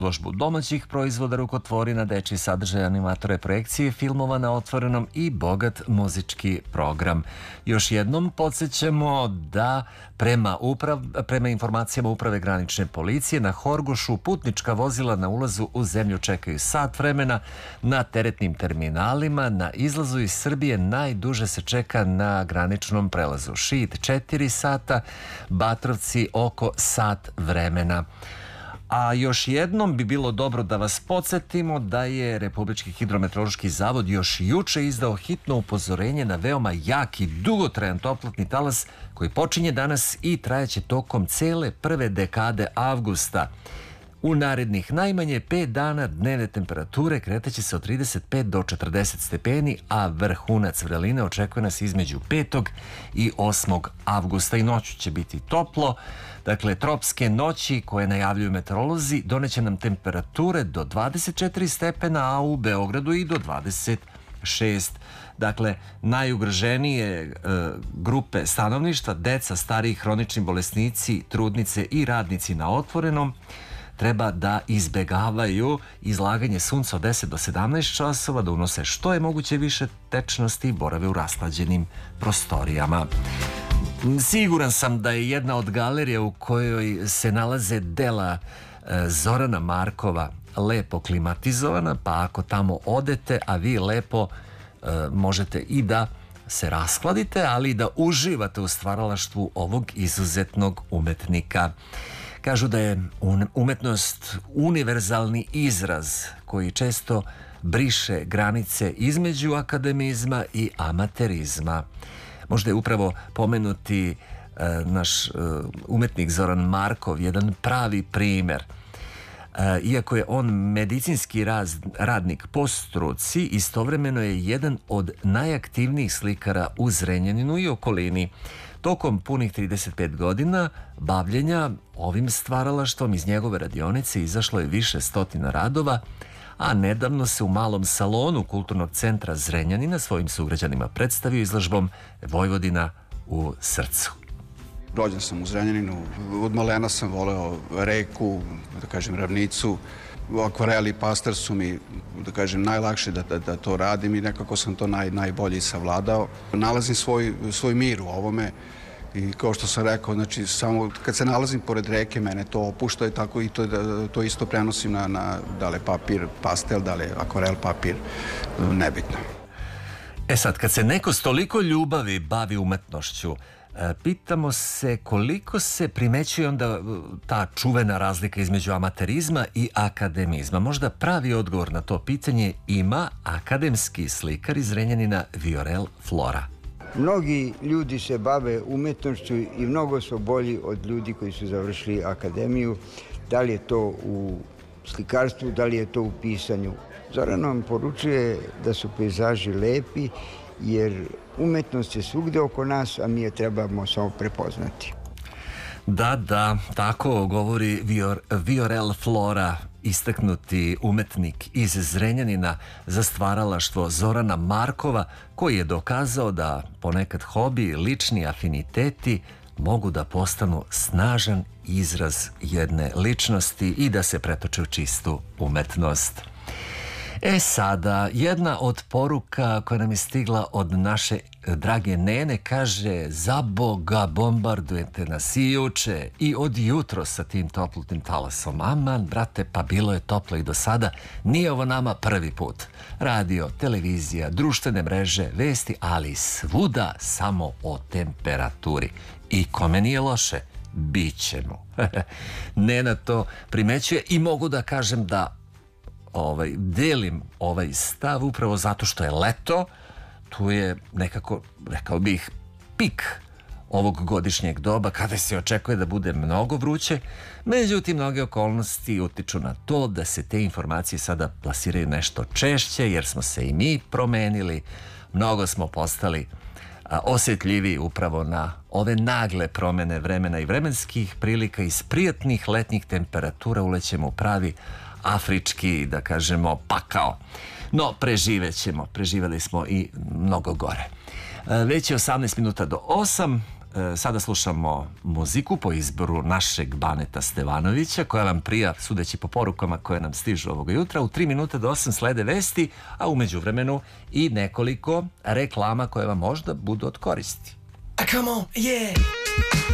izložbu domaćih proizvoda, rukotvorina, dečji sadržaj, animatore, projekcije filmova na otvorenom i bogat muzički program. Još jednom podsjećamo da prema informacijama Uprave granične policije na Horgošu putnička vozila na ulazu u zemlju čekaju sat vremena, na teretnim terminalima na izlazu iz Srbije najduže se čeka na graničnom prelazu Šid 4 sata, Batrovci oko sat vremena. A još jednom bi bilo dobro da vas podsjetimo da je Republički hidrometeorološki zavod još juče izdao hitno upozorenje na veoma jak i dugotrajan toplotni talas koji počinje danas i trajaće tokom cele prve dekade avgusta. U narednih najmanje 5 dana dnevne temperature kretaće se od 35 do 40 stepeni, a vrhunac vreline očekuje nas između 5. i 8. avgusta i noću će biti toplo. Dakle, tropske noći koje najavljuju meteorolozi doneće nam temperature do 24 stepena, a u Beogradu i do 26. Dakle, najugroženije grupe stanovništva, deca, stariji, hronični bolesnici, trudnice i radnici na otvorenom, treba da izbegavaju izlaganje sunca od 10 do 17 časova, da unose što je moguće više tečnosti i borave u rashlađenim prostorijama. Siguran sam da je jedna od galerija u kojoj se nalaze dela Zorana Markova lepo klimatizovana, pa ako tamo odete, a vi lepo možete i da se raskladite, ali i da uživate u stvaralaštvu ovog izuzetnog umetnika. Kažu da je umetnost univerzalni izraz koji često briše granice između akademizma i amaterizma. Možda je upravo pomenuti naš umetnik Zoran Markov jedan pravi primer. Iako je on medicinski radnik po struci, istovremeno je jedan od najaktivnijih slikara u Zrenjaninu i okolini. Tokom punih 35 godina bavljenja ovim stvaralaštvom iz njegove radionice izašlo je više stotina radova, a nedavno se u malom salonu Kulturnog centra Zrenjanina svojim sugrađanima predstavio izložbom Vojvodina u srcu. Rođen sam u Zrenjaninu, od malena sam voleo reku, da kažem ravnicu, akvareli i pastel su mi, da kažem, najlakše da to radim i nekako sam to najbolje savladao. Nalazim svoj mir u ovome i kao što sam rekao, znači samo kad se nalazim pored reke mene to opušta i tako i to isto prenosim na da li papir, pastel, da li akvarel papir, nebitno. E sad, kad se neko s toliko ljubavi bavi umetnošću, pitamo se koliko se primećuje onda ta čuvena razlika između amaterizma i akademizma. Možda pravi odgovor na to pitanje ima akademski slikar iz Zrenjanina Viorel Flora. Mnogi ljudi se bave umetnošću i mnogo su bolji od ljudi koji su završili akademiju. Da li je to u slikarstvu, da li je to u pisanju. Zoran nam poručuje da su pejzaži lepi, jer umetnost je svugde oko nas, a mi je trebamo samo prepoznati. Da, tako govori Viorel Flora, istaknuti umetnik iz Zrenjanina za stvaralaštvo Zorana Markova, koji je dokazao da ponekad hobi, lični afiniteti mogu da postanu snažan izraz jedne ličnosti i da se pretoče u čistu umetnost. E sada, jedna od poruka koja nam je stigla od naše drage Nene kaže: za Boga, bombardujete nas i juče i od jutro sa tim toplotnim talasom. Aman, brate, pa bilo je toplo i do sada. Nije ovo nama prvi put. Radio, televizija, društvene mreže, vesti, ali svuda samo o temperaturi. I kome nije loše, bit ćemo. Nena to primećuje i mogu da kažem da delim ovaj stav upravo zato što je leto. Tu je nekako, rekao bih, pik ovog godišnjeg doba kada se očekuje da bude mnogo vruće. Međutim, mnoge okolnosti utiču na to da se te informacije sada plasiraju nešto češće, jer smo se i mi promenili. Mnogo smo postali osjetljiviji upravo na ove nagle promene vremena i vremenskih prilika. Iz prijatnih letnjih temperatura ulećemo u pravi afrički, da kažemo, pakao. No, preživeli smo i mnogo gore. Već je 18 minuta do 8, Sada slušamo muziku po izboru našeg Baneta Stevanovića, koja vam prija, sudeći po porukama koje nam stižu ovoga jutra. U 3 minute do 8 slede vesti, a u međuvremenu i nekoliko reklama koje vam možda budu od koristi. Come on, yeah.